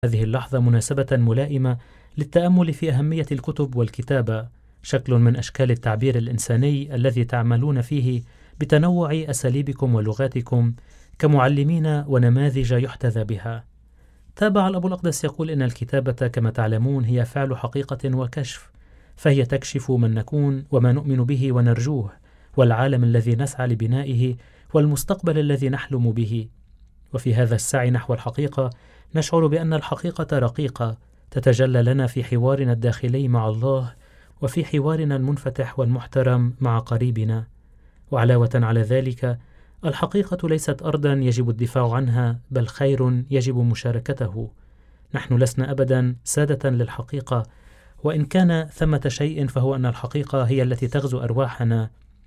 هذه اللحظة مناسبة ملائمة للتأمل في أهمية الكتب والكتابة، شكل من أشكال التعبير الإنساني الذي تعملون فيه بتنوع أساليبكم ولغاتكم كمعلمين ونماذج يحتذى بها. تابع الأب الأقدس يقول إن الكتابة كما تعلمون هي فعل حقيقة وكشف، فهي تكشف من نكون وما نؤمن به ونرجوه، والعالم الذي نسعى لبنائه، والمستقبل الذي نحلم به. وفي هذا السعي نحو الحقيقة نشعر بأن الحقيقة رقيقة تتجلى لنا في حوارنا الداخلي مع الله، وفي حوارنا المنفتح والمحترم مع قريبنا. وعلاوة على ذلك، الحقيقة ليست أرضا يجب الدفاع عنها، بل خير يجب مشاركته. نحن لسنا أبدا سادة للحقيقة، وإن كان ثمة شيء فهو أن الحقيقة هي التي تغزو أرواحنا،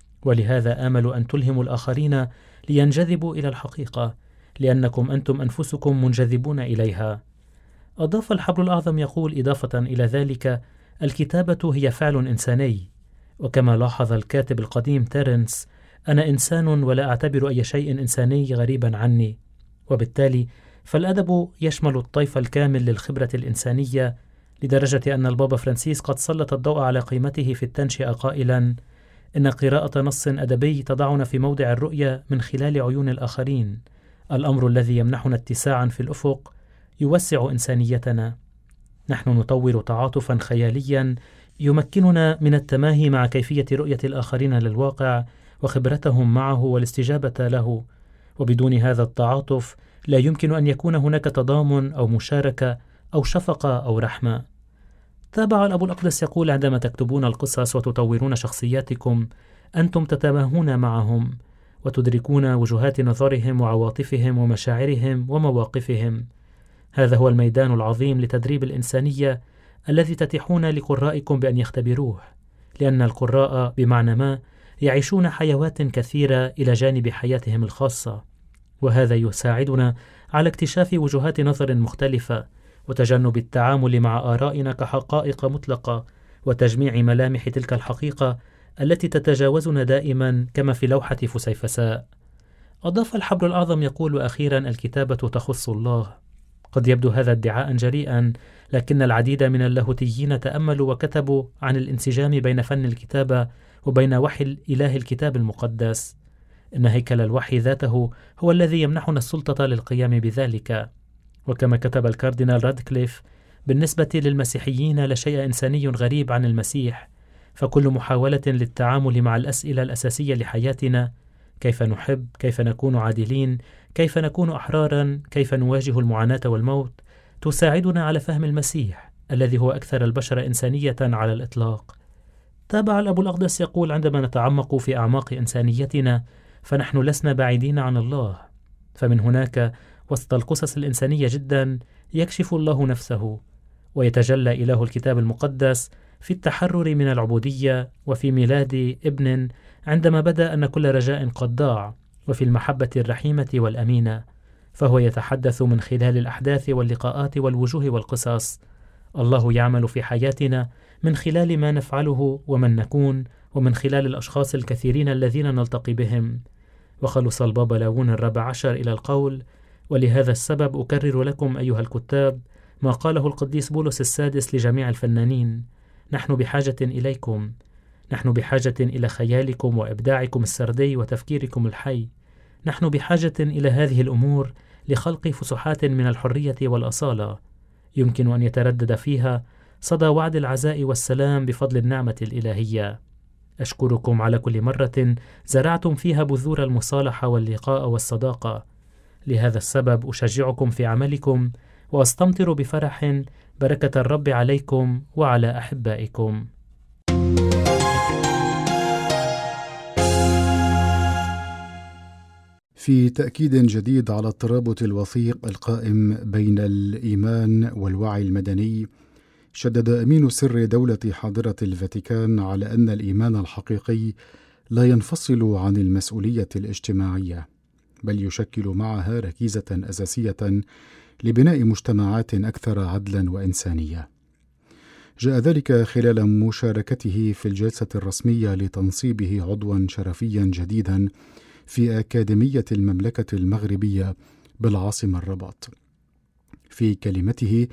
ولهذا آمل أن تلهموا الآخرين لينجذبوا إلى الحقيقة، لأنكم أنتم أنفسكم منجذبون إليها. أضاف الحبر الأعظم يقول إضافة إلى ذلك: الكتابة هي فعل إنساني، وكما لاحظ الكاتب القديم تيرنس: أنا إنسان ولا أعتبر أي شيء إنساني غريبا عني. وبالتالي فالأدب يشمل الطيف الكامل للخبرة الإنسانية، لدرجة أن البابا فرانسيس قد سلط الضوء على قيمته في التنشئة قائلا: إن قراءة نص أدبي تضعنا في موضع الرؤية من خلال عيون الآخرين، الأمر الذي يمنحنا اتساعا في الأفق يوسع إنسانيتنا. نحن نطور تعاطفا خياليا يمكننا من التماهي مع كيفية رؤية الآخرين للواقع وخبرتهم معه والاستجابة له، وبدون هذا التعاطف لا يمكن أن يكون هناك تضامن أو مشاركة أو شفقة أو رحمة. تابع الأب الأقدس يقول: عندما تكتبون القصص وتطورون شخصياتكم، أنتم تتماهون معهم وتدركون وجهات نظرهم وعواطفهم ومشاعرهم ومواقفهم. هذا هو الميدان العظيم لتدريب الإنسانية الذي تتيحون لقرائكم بأن يختبروه، لأن القراء بمعنى ما يعيشون حيوات كثيرة إلى جانب حياتهم الخاصة، وهذا يساعدنا على اكتشاف وجهات نظر مختلفة وتجنب التعامل مع آرائنا كحقائق مطلقة، وتجميع ملامح تلك الحقيقة التي تتجاوزنا دائما كما في لوحة فسيفساء. أضاف الحبر الأعظم يقول: أخيرا الكتابة تخص الله. قد يبدو هذا ادعاء جريئا، لكن العديد من اللاهوتيين تأملوا وكتبوا عن الانسجام بين فن الكتابة وبين وحي الإله الكتاب المقدس. إن هيكل الوحي ذاته هو الذي يمنحنا السلطة للقيام بذلك. وكما كتب الكاردينال رادكليف: بالنسبة للمسيحيين لا شيء إنساني غريب عن المسيح، فكل محاولة للتعامل مع الأسئلة الأساسية لحياتنا: كيف نحب، كيف نكون عادلين، كيف نكون أحرارا، كيف نواجه المعاناة والموت، تساعدنا على فهم المسيح الذي هو أكثر البشر إنسانية على الإطلاق. تابع الأب الأقدس يقول: عندما نتعمق في أعماق إنسانيتنا فنحن لسنا بعيدين عن الله، فمن هناك وسط القصص الإنسانية جدا يكشف الله نفسه، ويتجلى إله الكتاب المقدس في التحرر من العبودية، وفي ميلاد ابن عندما بدا أن كل رجاء قد ضاع، وفي المحبة الرحيمة والأمينة. فهو يتحدث من خلال الأحداث واللقاءات والوجوه والقصص. الله يعمل في حياتنا من خلال ما نفعله ومن نكون، ومن خلال الأشخاص الكثيرين الذين نلتقي بهم. وخلص البابا لاون الرابع عشر إلى القول: ولهذا السبب أكرر لكم أيها الكتاب ما قاله القديس بولس السادس لجميع الفنانين: نحن بحاجة إليكم، نحن بحاجة إلى خيالكم وإبداعكم السردي وتفكيركم الحي. نحن بحاجة إلى هذه الأمور لخلق فسحات من الحرية والأصالة يمكن أن يتردد فيها صدى وعد العزاء والسلام بفضل النعمة الإلهية. أشكركم على كل مرة زرعتم فيها بذور المصالحة واللقاء والصداقة. لهذا السبب أشجعكم في عملكم، وأستمطر بفرح بركة الرب عليكم وعلى أحبائكم. في تأكيد جديد على الترابط الوثيق القائم بين الإيمان والوعي المدني، شدد أمين سر دولة حاضرة الفاتيكان على أن الإيمان الحقيقي لا ينفصل عن المسؤولية الاجتماعية، بل يشكل معها ركيزة أساسية لبناء مجتمعات أكثر عدلا وإنسانية. جاء ذلك خلال مشاركته في الجلسة الرسمية لتنصيبه عضوا شرفيا جديدا في أكاديمية المملكة المغربية بالعاصمة الرباط. في كلمته